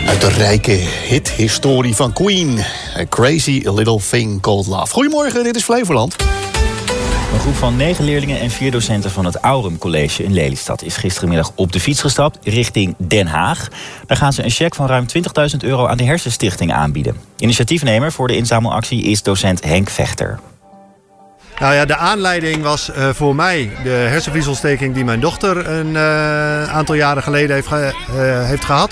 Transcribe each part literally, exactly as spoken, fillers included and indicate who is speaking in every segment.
Speaker 1: Uit de rijke hithistorie van Queen. A Crazy Little Thing Called Love. Goedemorgen, dit is Flevoland.
Speaker 2: Een groep van negen leerlingen en vier docenten van het Aurum College in Lelystad is gistermiddag op de fiets gestapt richting Den Haag. Daar gaan ze een cheque van ruim twintigduizend euro aan de Hersenstichting aanbieden. Initiatiefnemer voor de inzamelactie is docent Henk Vechter.
Speaker 3: Nou ja, de aanleiding was uh, voor mij de hersenvliesontsteking die mijn dochter een uh, aantal jaren geleden heeft, ge- uh, heeft gehad.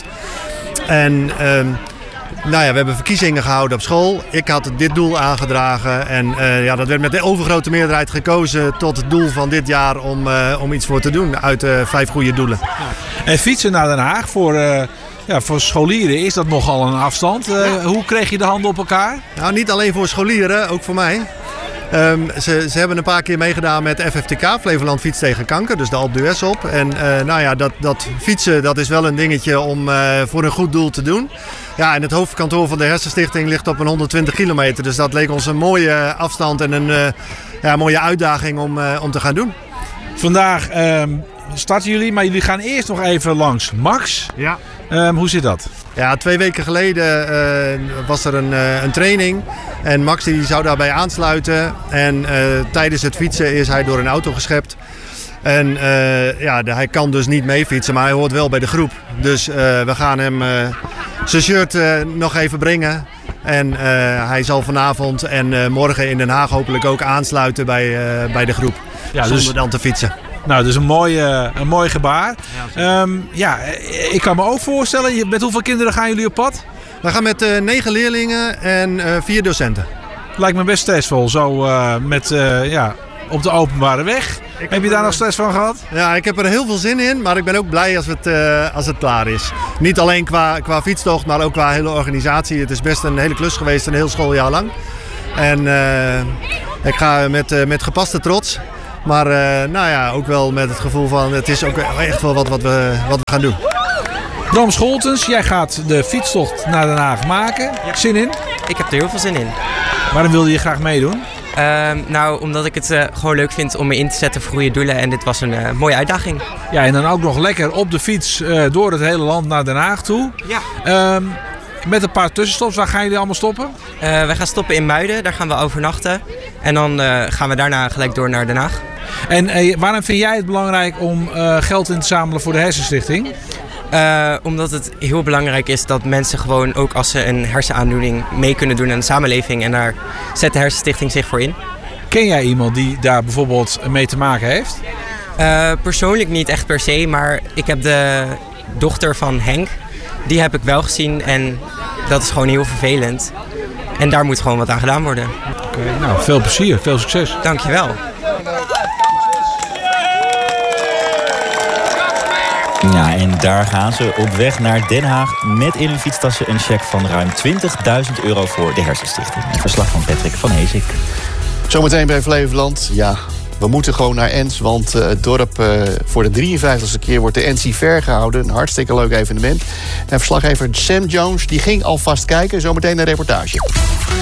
Speaker 3: En um, nou ja, we hebben verkiezingen gehouden op school. Ik had dit doel aangedragen en uh, ja, dat werd met de overgrote meerderheid gekozen tot het doel van dit jaar om, uh, om iets voor te doen uit uh, vijf goede doelen.
Speaker 4: En fietsen naar Den Haag voor, uh, ja, voor scholieren is dat nogal een afstand. Uh, ja. Hoe kreeg je de handen op elkaar?
Speaker 3: Nou, niet alleen voor scholieren, ook voor mij. Um, ze, ze hebben een paar keer meegedaan met F F T K, Flevoland Fiets tegen Kanker, dus de Alpe d'Huez op. En uh, nou ja, dat, dat fietsen dat is wel een dingetje om uh, voor een goed doel te doen. Ja, en het hoofdkantoor van de Hersenstichting ligt op een honderdtwintig kilometer. Dus dat leek ons een mooie afstand en een uh, ja, mooie uitdaging om, uh, om te gaan doen.
Speaker 4: Vandaag um, starten jullie, maar jullie gaan eerst nog even langs Max.
Speaker 3: Ja.
Speaker 4: Um, hoe zit dat?
Speaker 3: Ja, twee weken geleden uh, was er een, uh, een training en Max die zou daarbij aansluiten. En uh, tijdens het fietsen is hij door een auto geschept. En uh, ja, de, hij kan dus niet mee fietsen, maar hij hoort wel bij de groep. Dus uh, we gaan hem uh, zijn shirt uh, nog even brengen. En uh, hij zal vanavond en uh, morgen in Den Haag hopelijk ook aansluiten bij, uh, bij de groep. Ja, zonder dus dan te fietsen.
Speaker 4: Nou, dus een mooi, uh, een mooi gebaar. Ja, um, ja, ik kan me ook voorstellen, met hoeveel kinderen gaan jullie op pad?
Speaker 3: We gaan met uh, negen leerlingen en uh, vier docenten.
Speaker 4: Lijkt me best stressvol, zo uh, met, uh, ja, op de openbare weg. Heb, heb je daar nog stress van gehad?
Speaker 3: Ja, ik heb er heel veel zin in, maar ik ben ook blij als het, uh, als het klaar is. Niet alleen qua, qua fietstocht, maar ook qua hele organisatie. Het is best een hele klus geweest, een heel schooljaar lang. En uh, ik ga met, uh, met gepaste trots. Maar uh, nou ja, ook wel met het gevoel van het is ook echt wel wat, wat, we, wat we gaan doen.
Speaker 4: Bram Scholtens, jij gaat de fietstocht naar Den Haag maken. Ja. Zin in?
Speaker 5: Ik heb er heel veel zin in.
Speaker 4: Waarom wilde je graag meedoen?
Speaker 5: Uh, nou, omdat ik het uh, gewoon leuk vind om me in te zetten voor goede doelen. En dit was een uh, mooie uitdaging.
Speaker 4: Ja, en dan ook nog lekker op de fiets uh, door het hele land naar Den Haag toe.
Speaker 5: Ja.
Speaker 4: Um, met een paar tussenstops. Waar gaan jullie allemaal stoppen?
Speaker 5: Uh, wij gaan stoppen in Muiden. Daar gaan we overnachten. En dan uh, gaan we daarna gelijk door naar Den Haag.
Speaker 4: En uh, waarom vind jij het belangrijk om uh, geld in te zamelen voor de Hersenstichting?
Speaker 5: Uh, omdat het heel belangrijk is dat mensen gewoon ook als ze een hersenaandoening mee kunnen doen aan de samenleving. En daar zet de Hersenstichting zich voor in.
Speaker 4: Ken jij iemand die daar bijvoorbeeld mee te maken heeft?
Speaker 5: Uh, persoonlijk niet echt per se, maar ik heb de dochter van Henk. Die heb ik wel gezien en dat is gewoon heel vervelend. En daar moet gewoon wat aan gedaan worden.
Speaker 4: Oké, okay, nou veel plezier, veel succes.
Speaker 5: Dankjewel.
Speaker 2: Ja, en daar gaan ze op weg naar Den Haag met in hun fietstassen een cheque van ruim twintigduizend euro voor de Hersenstichting. Een verslag van Patrick van Heesik.
Speaker 1: Zometeen bij Flevoland. Ja, we moeten gewoon naar Ens, want uh, het dorp uh, voor de drieënvijftigste keer wordt de Ensie Fair gehouden. Een hartstikke leuk evenement. En verslaggever Sam Jones die ging alvast kijken. Zometeen een reportage.